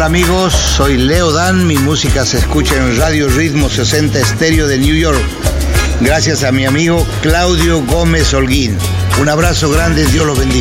amigos, soy Leo Dan, mi música se escucha en Radio Ritmo 60 Estéreo de New York, gracias a mi amigo Claudio Gómez Holguín. Un abrazo grande, Dios los bendiga.